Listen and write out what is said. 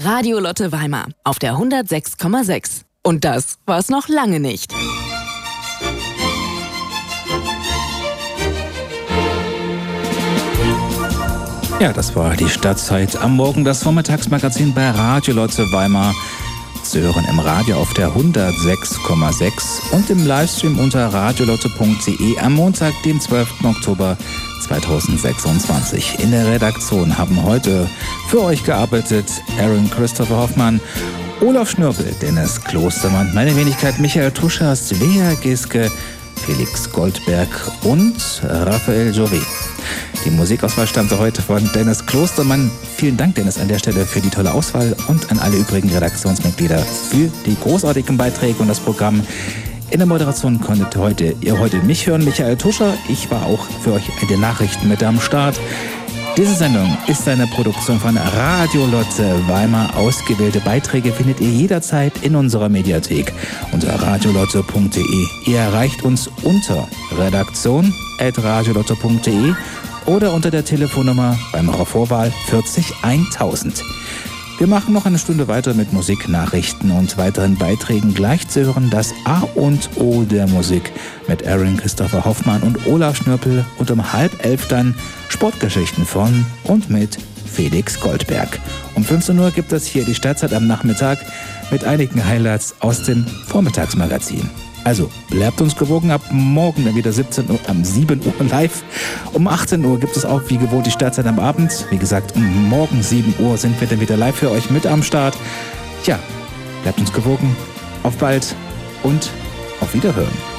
Radio Lotte Weimar auf der 106,6. Und das war's noch lange nicht. Ja, das war die Stadtzeit am Morgen, das Vormittagsmagazin bei Radio Lotte Weimar. Zu hören im Radio auf der 106,6 und im Livestream unter radiolotte.de am Montag, dem 12. Oktober 2026. In der Redaktion haben heute für euch gearbeitet Aaron Christopher Hoffmann, Olaf Schnörpel, Dennis Klostermann, meine Wenigkeit Michael Tuschas, Lea Giske, Felix Goldberg und Raphael Jovet. Die Musikauswahl stammte heute von Dennis Klostermann. Vielen Dank, Dennis, an der Stelle für die tolle Auswahl und an alle übrigen Redaktionsmitglieder für die großartigen Beiträge und das Programm. In der Moderation konntet ihr heute mich hören, Michael Tuscher. Ich war auch für euch in den Nachrichten mit am Start. Diese Sendung ist eine Produktion von Radio Lotte Weimar. Ausgewählte Beiträge findet ihr jederzeit in unserer Mediathek unter radiolotte.de. Ihr erreicht uns unter redaktion@radiolotte.de oder unter der Telefonnummer Weimarer Vorwahl 40 1000. Wir machen noch eine Stunde weiter mit Musik, Nachrichten und weiteren Beiträgen. Gleich zu hören das A und O der Musik mit Aaron Christopher Hoffmann und Olaf Schnörpel und um 10:30 dann Sportgeschichten von und mit Felix Goldberg. Um 15 Uhr gibt es hier die Stadtzeit am Nachmittag mit einigen Highlights aus dem Vormittagsmagazin. Also bleibt uns gewogen, ab morgen dann wieder 7 Uhr live. Um 18 Uhr gibt es auch wie gewohnt die Startzeit am Abend. Wie gesagt, um morgen 7 Uhr sind wir dann wieder live für euch mit am Start. Tja, bleibt uns gewogen, auf bald und auf Wiederhören.